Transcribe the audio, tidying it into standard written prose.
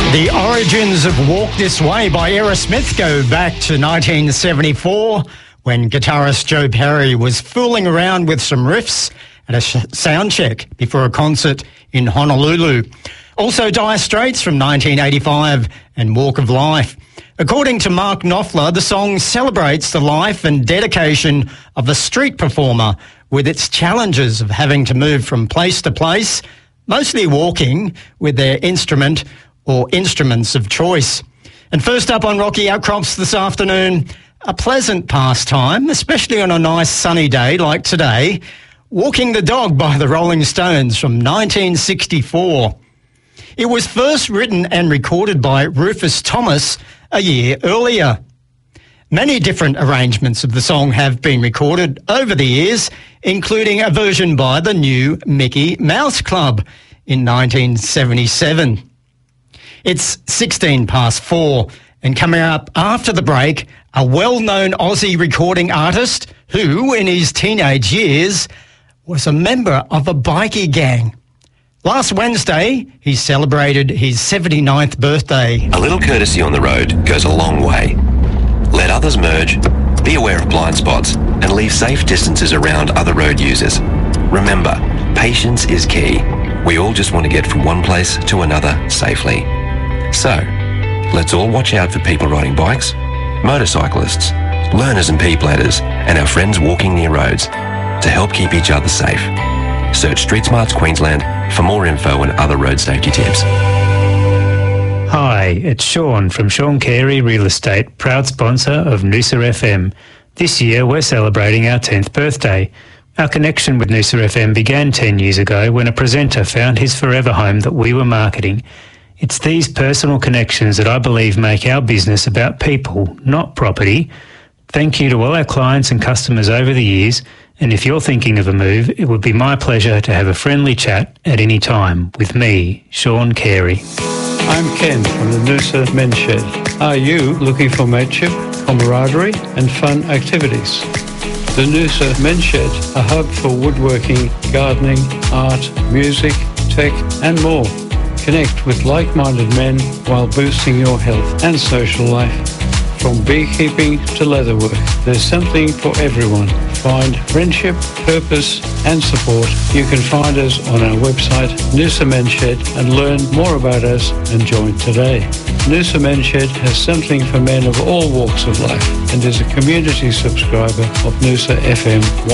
The origins of Walk This Way by Aerosmith go back to 1974 when guitarist Joe Perry was fooling around with some riffs at a sound check before a concert in Honolulu. Also Dire Straits from 1985 and Walk of Life. According to Mark Knopfler, the song celebrates the life and dedication of a street performer with its challenges of having to move from place to place, mostly walking with their instrument or instruments of choice. And first up on Rocky Outcrops this afternoon, a pleasant pastime, especially on a nice sunny day like today, Walking the Dog by the Rolling Stones from 1964. It was first written and recorded by Rufus Thomas a year earlier. Many different arrangements of the song have been recorded over the years, including a version by the New Mickey Mouse Club in 1977. It's 16 past 4, and coming up after the break, a well-known Aussie recording artist who, in his teenage years, was a member of a bikie gang. Last Wednesday, he celebrated his 79th birthday. A little courtesy on the road goes a long way. Let others merge, be aware of blind spots, and leave safe distances around other road users. Remember, patience is key. We all just want to get from one place to another safely. So, let's all watch out for people riding bikes, motorcyclists, learners and P-platters, and our friends walking near roads to help keep each other safe. Search Street Smarts Queensland for more info and other road safety tips. Hi, it's Sean from Sean Carey Real Estate, proud sponsor of Noosa FM. This year we're celebrating our 10th birthday. Our connection with Noosa FM began 10 years ago when a presenter found his forever home that we were marketing. It's these personal connections that I believe make our business about people, not property. Thank you to all our clients and customers over the years, and if you're thinking of a move, it would be my pleasure to have a friendly chat at any time with me, Sean Carey. I'm Ken from the Noosa Men's Shed. Are you looking for mateship, camaraderie and fun activities? The Noosa Men's Shed, a hub for woodworking, gardening, art, music, tech and more. Connect with like-minded men while boosting your health and social life. From beekeeping to leatherwork, there's something for everyone. Find friendship, purpose and support. You can find us on our website, Noosa Men's Shed, and learn more about us and join today. Noosa Men's Shed has something for men of all walks of life and is a community subscriber of Noosa FM